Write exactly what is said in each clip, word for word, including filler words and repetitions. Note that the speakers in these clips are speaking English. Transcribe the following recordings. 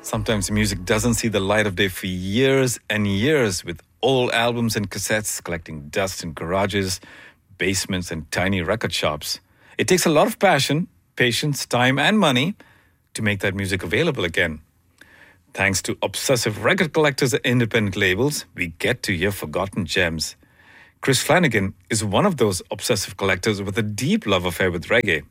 Sometimes music doesn't see the light of day for years and years, with old albums and cassettes collecting dust in garages, basements, and tiny record shops. It takes a lot of passion, patience, time, and money to make that music available again. Thanks to obsessive record collectors and independent labels, we get to hear forgotten gems. Chris Flanagan is one of those obsessive collectors with a deep love affair with reggae.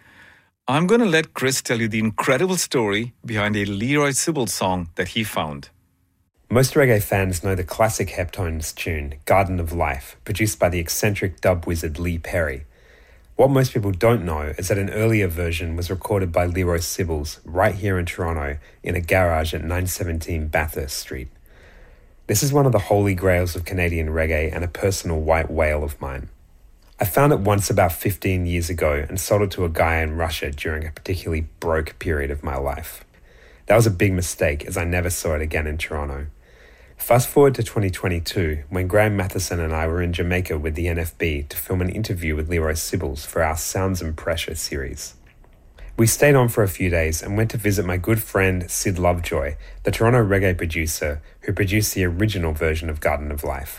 I'm going to let Chris tell you the incredible story behind a Leroy Sibbles song that he found. Most reggae fans know the classic Heptones tune, Garden of Life, produced by the eccentric dub wizard Lee Perry. What most people don't know is that an earlier version was recorded by Leroy Sibbles right here in Toronto in a garage at nine seventeen Bathurst Street. This is one of the holy grails of Canadian reggae and a personal white whale of mine. I found it once about fifteen years ago and sold it to a guy in Russia during a particularly broke period of my life. That was a big mistake, as I never saw it again in Toronto. Fast forward to twenty twenty-two, when Graham Matheson and I were in Jamaica with the N F B to film an interview with Leroy Sibbles for our Sounds and Pressure series. We stayed on for a few days and went to visit my good friend Sid Lovejoy, the Toronto reggae producer who produced the original version of Garden of Life.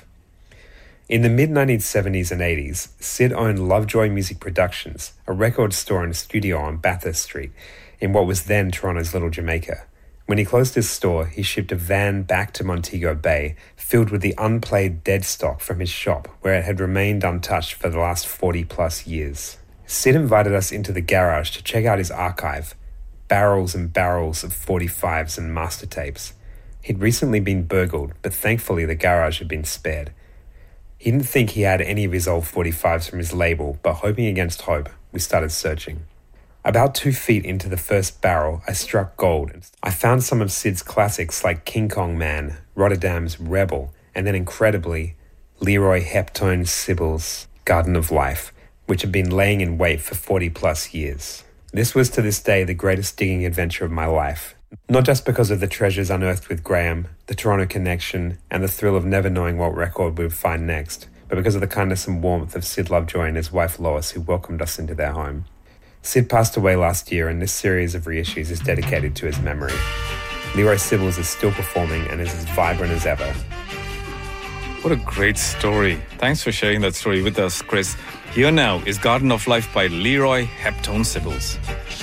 In the mid nineteen seventies and eighties, Sid owned Lovejoy Music Productions, a record store and studio on Bathurst Street, in what was then Toronto's Little Jamaica. When he closed his store, he shipped a van back to Montego Bay, filled with the unplayed dead stock from his shop, where it had remained untouched for the last forty plus years. Sid invited us into the garage to check out his archive, barrels and barrels of forty-fives and master tapes. He'd recently been burgled, but thankfully the garage had been spared. He didn't think he had any of his old forty-fives from his label, but hoping against hope, we started searching. About two feet into the first barrel, I struck gold. I found some of Sid's classics like King Kong Man, Rotterdam's Rebel, and then incredibly, Leroy Heptones Sibbles' Garden of Life, which had been laying in wait for forty plus years. This was to this day the greatest digging adventure of my life. Not just because of the treasures unearthed with Graham, the Toronto connection, and the thrill of never knowing what record we would find next, but because of the kindness and warmth of Sid Lovejoy and his wife Lois, who welcomed us into their home. Sid passed away last year, and this series of reissues is dedicated to his memory. Leroy Sibbles is still performing and is as vibrant as ever. What a great story. Thanks for sharing that story with us, Chris. Here now is Garden of Life by Leroy Heptones Sibbles.